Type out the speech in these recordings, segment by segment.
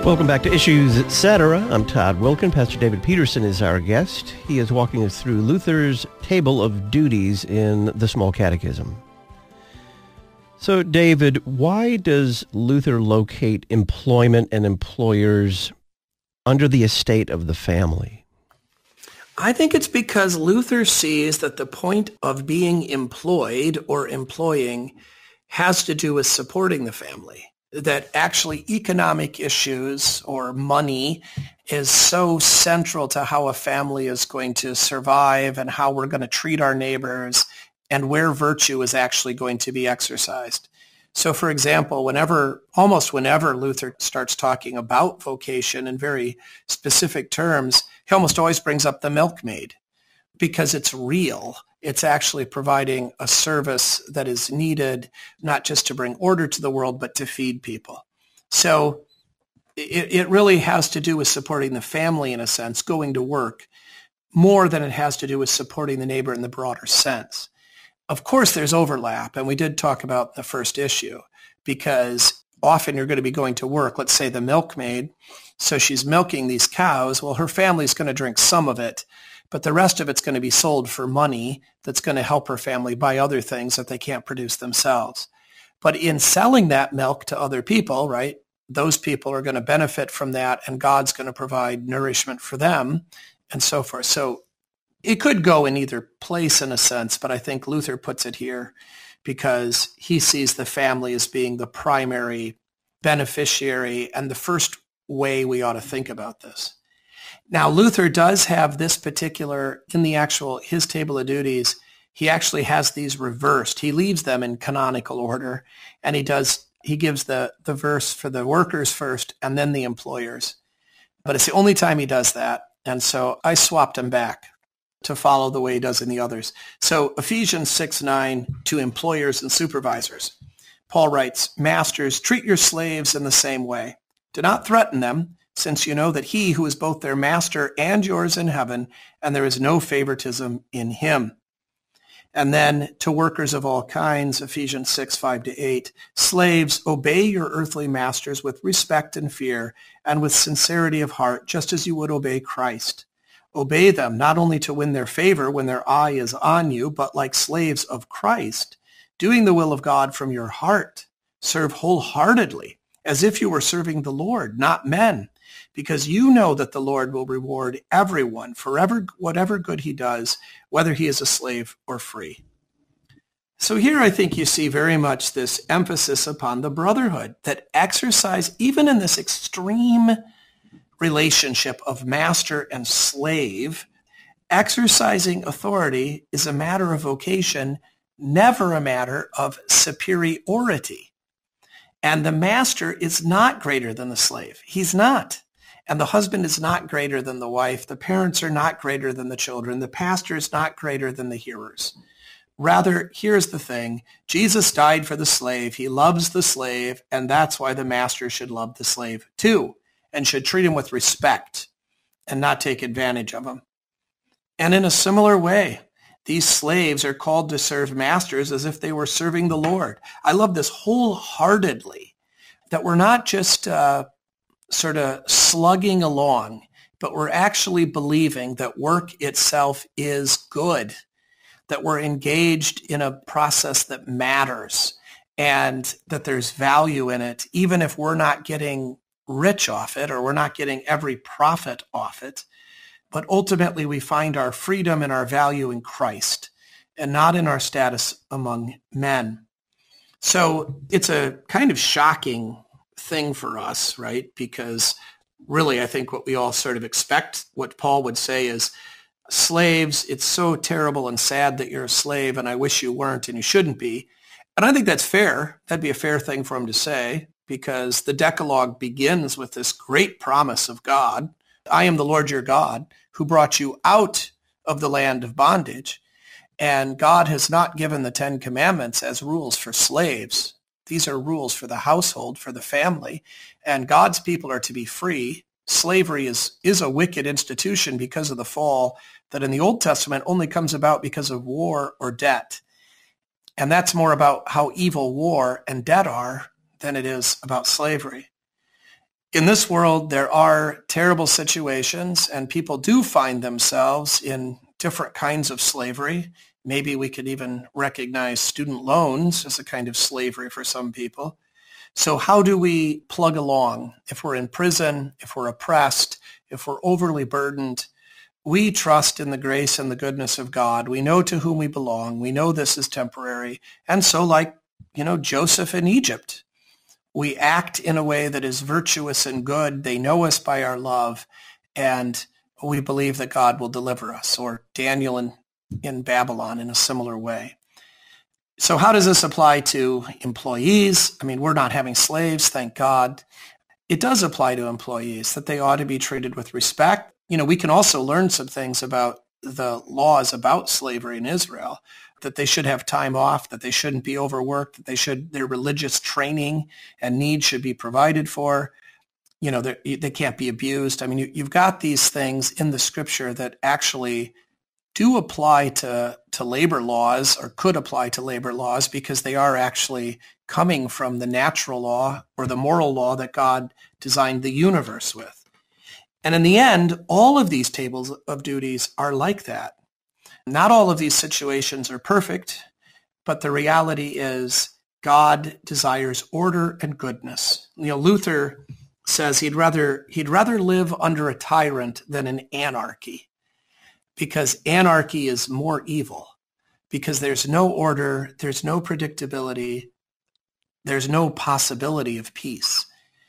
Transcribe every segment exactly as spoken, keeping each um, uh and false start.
Welcome back to Issues, et cetera. I'm Todd Wilken. Pastor David Peterson is our guest. He is walking us through Luther's Table of Duties in the Small Catechism. So, David, why does Luther locate employment and employers under the estate of the family? I think it's because Luther sees that the point of being employed or employing has to do with supporting the family. That actually economic issues or money is so central to how a family is going to survive and how we're going to treat our neighbors and where virtue is actually going to be exercised. So, for example, whenever, almost whenever Luther starts talking about vocation in very specific terms, he almost always brings up the milkmaid because it's real. It's actually providing a service that is needed, not just to bring order to the world, but to feed people. So it, it really has to do with supporting the family, in a sense, going to work, more than it has to do with supporting the neighbor in the broader sense. Of course, there's overlap, and we did talk about the first issue, because often you're going to be going to work, let's say the milkmaid, so she's milking these cows. Well, her family's going to drink some of it, but the rest of it's going to be sold for money that's going to help her family buy other things that they can't produce themselves. But in selling that milk to other people, right, those people are going to benefit from that, and God's going to provide nourishment for them and so forth. So it could go in either place in a sense, but I think Luther puts it here because he sees the family as being the primary beneficiary and the first way we ought to think about this. Now, Luther does have this particular, in the actual, his table of duties, he actually has these reversed. He leaves them in canonical order, and he does, he gives the, the verse for the workers first and then the employers. But it's the only time he does that, and so I swapped him back to follow the way he does in the others. So Ephesians six nine, to employers and supervisors. Paul writes, "Masters, treat your slaves in the same way. Do not threaten them, since you know that he who is both their master and yours in heaven, and there is no favoritism in him." And then to workers of all kinds, Ephesians six, five to eight, "Slaves, obey your earthly masters with respect and fear, and with sincerity of heart, just as you would obey Christ. Obey them not only to win their favor when their eye is on you, but like slaves of Christ, doing the will of God from your heart. Serve wholeheartedly, as if you were serving the Lord, not men, because you know that the Lord will reward everyone for ever, whatever good he does, whether he is a slave or free." So here I think you see very much this emphasis upon the brotherhood, that exercise, even in this extreme relationship of master and slave, exercising authority is a matter of vocation, never a matter of superiority. And the master is not greater than the slave. He's not. And the husband is not greater than the wife. The parents are not greater than the children. The pastor is not greater than the hearers. Rather, here's the thing. Jesus died for the slave. He loves the slave, and that's why the master should love the slave too, and should treat him with respect and not take advantage of him. And in a similar way, these slaves are called to serve masters as if they were serving the Lord. I love this wholeheartedly, that we're not just uh, sort of slugging along, but we're actually believing that work itself is good, that we're engaged in a process that matters and that there's value in it, even if we're not getting rich off it or we're not getting every profit off it. But ultimately, we find our freedom and our value in Christ and not in our status among men. So it's a kind of shocking thing for us, right? Because really, I think what we all sort of expect, what Paul would say is, slaves, it's so terrible and sad that you're a slave, and I wish you weren't and you shouldn't be. And I think that's fair. That'd be a fair thing for him to say, because the Decalogue begins with this great promise of God. I am the Lord your God who brought you out of the land of bondage. And God has not given the Ten Commandments as rules for slaves. These are rules for the household, for the family. And God's people are to be free. Slavery is, is a wicked institution because of the fall that in the Old Testament only comes about because of war or debt. And that's more about how evil war and debt are than it is about slavery. In this world, there are terrible situations, and people do find themselves in different kinds of slavery. Maybe we could even recognize student loans as a kind of slavery for some people. So how do we plug along? If we're in prison, if we're oppressed, if we're overly burdened, we trust in the grace and the goodness of God. We know to whom we belong. We know this is temporary. And so like, you know, Joseph in Egypt, we act in a way that is virtuous and good. They know us by our love, and we believe that God will deliver us, or Daniel in, in Babylon in a similar way. So how does this apply to employees? I mean, we're not having slaves, thank God. It does apply to employees, that they ought to be treated with respect. You know, we can also learn some things about the laws about slavery in Israel, that they should have time off, that they shouldn't be overworked, that they should, their religious training and needs should be provided for. You know, they can't be abused. I mean, you, you've got these things in the scripture that actually do apply to, to labor laws, or could apply to labor laws, because they are actually coming from the natural law or the moral law that God designed the universe with. And in the end, all of these tables of duties are like that. Not all of these situations are perfect, but the reality is God desires order and goodness. You know, Luther says he'd rather he'd rather live under a tyrant than in anarchy, because anarchy is more evil, because there's no order, there's no predictability, there's no possibility of peace.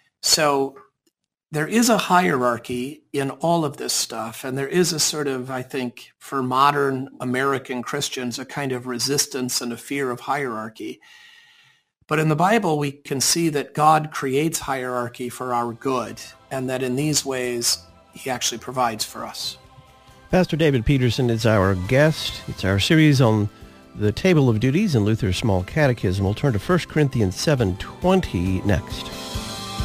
So there is a hierarchy in all of this stuff, and there is a sort of, I think, for modern American Christians, a kind of resistance and a fear of hierarchy. But in the Bible, we can see that God creates hierarchy for our good, and that in these ways, he actually provides for us. Pastor David Peterson is our guest. It's our series on the Table of Duties in Luther's Small Catechism. We'll turn to First Corinthians seven twenty next.